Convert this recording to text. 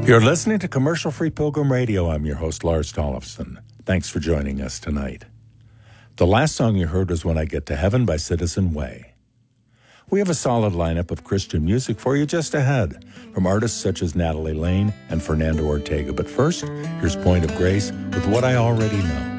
You're listening to Commercial Free Pilgrim Radio. I'm your host, Lars Tollefson. Thanks for joining us tonight. The last song you heard was When I Get to Heaven by Citizen Way. We have a solid lineup of Christian music for you just ahead, from artists such as Natalie Lane and Fernando Ortega. But first, here's Point of Grace with What I Already Know.